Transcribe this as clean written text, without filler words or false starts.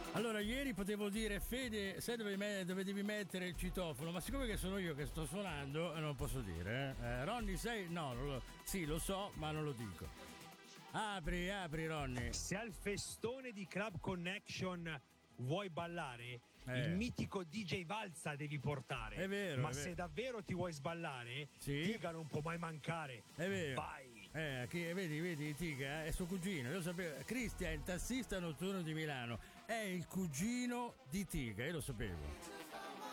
Allora, ieri potevo dire, Fede, sai dove devi mettere il citofono? Ma siccome che sono io che sto suonando, non posso dire. Ronny, sai? No, sì, lo so, ma non lo dico. Apri, Ronny. Se al festone di Club Connection vuoi ballare, il mitico DJ Valza devi portare. È vero. Ma se davvero ti vuoi sballare, sì? Tiga non può mai mancare. È vero. Vai. Vedi, Tiga è suo cugino. Io sapevo. Cristian, il tassista notturno di Milano, è il cugino di Tiga, io lo sapevo.